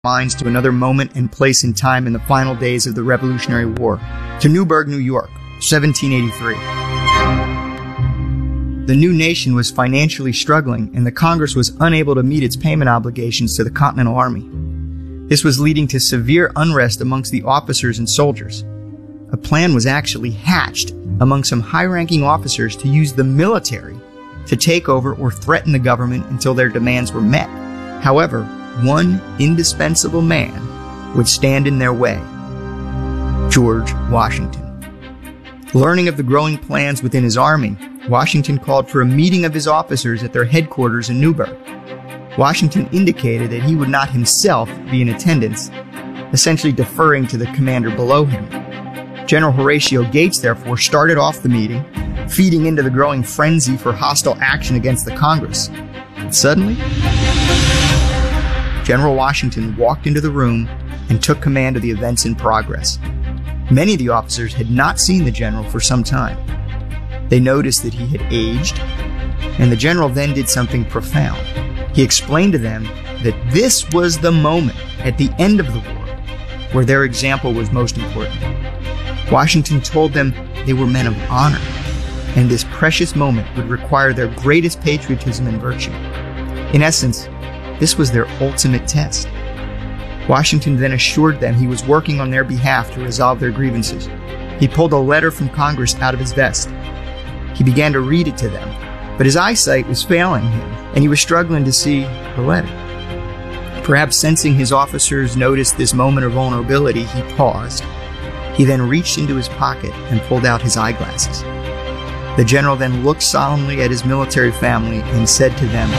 minds to another moment and place in time in the final days of the Revolutionary War, to Newburgh, New York, 1783. The new nation was financially struggling, and the Congress was unable to meet its payment obligations to the Continental Army. This was leading to severe unrest amongst the officers and soldiers. A plan was actually hatched among some high-ranking officers to use the military to take over or threaten the government until their demands were met. However, one indispensable man would stand in their way: George Washington. Learning of the growing plans within his army, Washington called for a meeting of his officers at their headquarters in Newburgh. Washington indicated that he would not himself be in attendance, essentially deferring to the commander below him. General Horatio Gates, therefore, started off the meeting, feeding into the growing frenzy for hostile action against the Congress. And suddenly, General Washington walked into the room and took command of the events in progress. Many of the officers had not seen the general for some time. They noticed that he had aged, and the general then did something profound. He explained to them that this was the moment at the end of the war where their example was most important. Washington told them they were men of honor, and this precious moment would require their greatest patriotism and virtue. In essence, this was their ultimate test. Washington then assured them he was working on their behalf to resolve their grievances. He pulled a letter from Congress out of his vest. He began to read it to them, but his eyesight was failing him, and he was struggling to see the letter. Perhaps sensing his officers noticed this moment of vulnerability, he paused. He then reached into his pocket and pulled out his eyeglasses. The general then looked solemnly at his military family and said to them,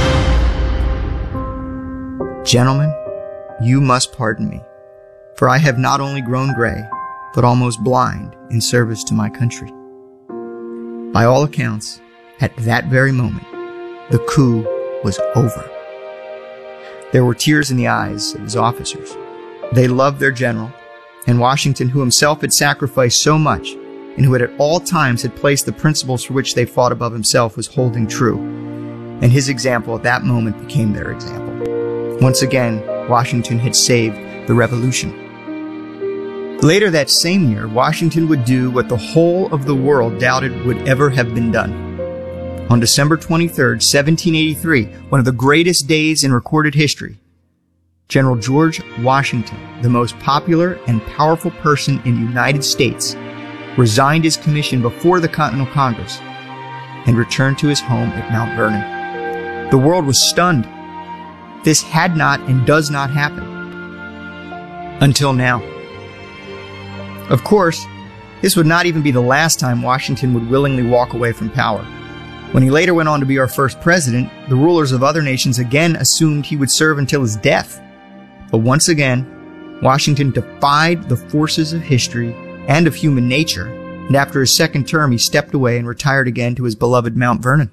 "Gentlemen, you must pardon me, for I have not only grown gray, but almost blind in service to my country." By all accounts, at that very moment, the coup was over. There were tears in the eyes of his officers. They loved their general, and Washington, who himself had sacrificed so much, and who at all times had placed the principles for which they fought above himself, was holding true. And his example at that moment became their example. Once again, Washington had saved the revolution. Later that same year, Washington would do what the whole of the world doubted would ever have been done. On December 23rd, 1783, one of the greatest days in recorded history, General George Washington, the most popular and powerful person in the United States, resigned his commission before the Continental Congress and returned to his home at Mount Vernon. The world was stunned. This had not and does not happen. Until now. Of course, this would not even be the last time Washington would willingly walk away from power. When he later went on to be our first president, the rulers of other nations again assumed he would serve until his death. But once again, Washington defied the forces of history and of human nature, and after his second term, he stepped away and retired again to his beloved Mount Vernon.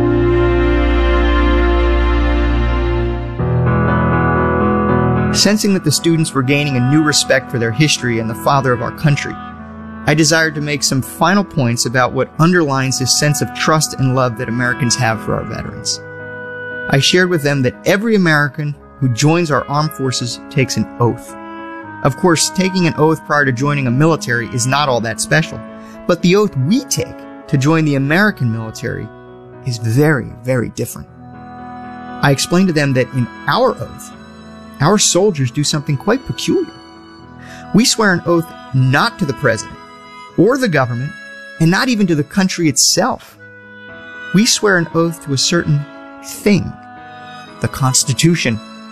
Sensing that the students were gaining a new respect for their history and the father of our country, I desired to make some final points about what underlines this sense of trust and love that Americans have for our veterans. I shared with them that every American who joins our armed forces takes an oath. Of course, taking an oath prior to joining a military is not all that special, but the oath we take to join the American military is very, very different. I explained to them that in our oath, our soldiers do something quite peculiar. We swear an oath not to the president or the government, and not even to the country itself. We swear an oath to a certain thing, the Constitution.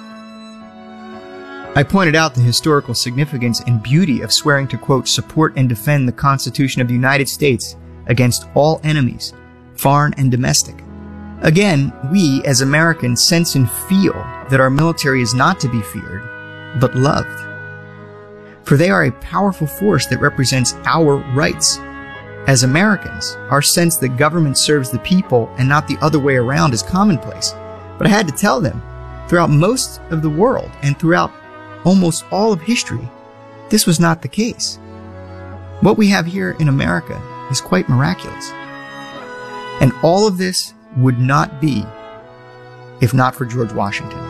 I pointed out the historical significance and beauty of swearing to, quote, support and defend the Constitution of the United States against all enemies, foreign and domestic. Again, we as Americans sense and feel that our military is not to be feared, but loved. For they are a powerful force that represents our rights. As Americans, our sense that government serves the people and not the other way around is commonplace. But I had to tell them, throughout most of the world and throughout almost all of history, this was not the case. What we have here in America is quite miraculous. And all of this would not be if not for George Washington.